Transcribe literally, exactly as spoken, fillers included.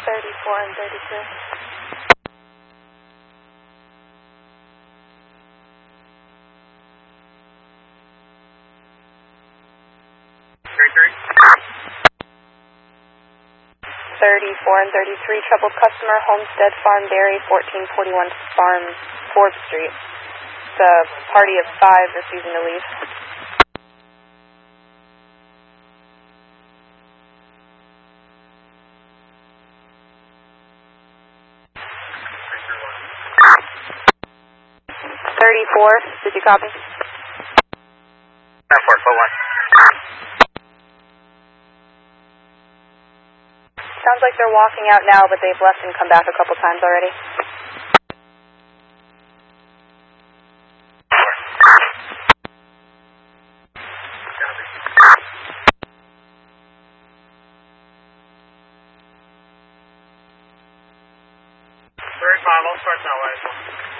thirty-four and thirty-three. thirty-three. thirty-four and thirty-three, troubled customer, Homestead Farm Dairy, fourteen forty-one Farm, Forbes Street. The party of five refusing to leave. thirty-four, did you copy? nine four four one. Sounds like they're walking out now, but they've left and come back a couple times already. Very fine, I'll start that way.